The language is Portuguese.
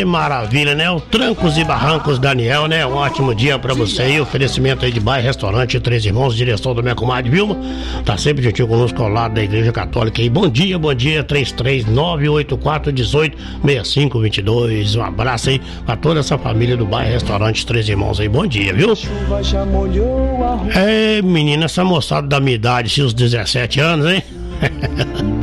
Que maravilha, né? O Trancos e Barrancos Daniel, né? Um ótimo dia pra você aí. Oferecimento aí de bar, restaurante Três Irmãos, direção da minha comadre Vilma. Tá sempre juntinho conosco ao lado da Igreja Católica aí. Bom dia, 33984186522. Um abraço aí pra toda essa família do bar, restaurante Três Irmãos aí. Bom dia, viu? É, menina, essa moçada da minha idade, seus 17 anos, hein?